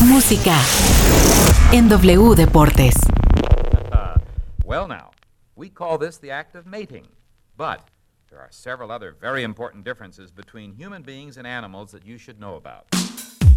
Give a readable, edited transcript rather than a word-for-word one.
música en W Deportes. Well now, we call this the act of mating, but there are several other very important differences between human beings and animals that you should know about.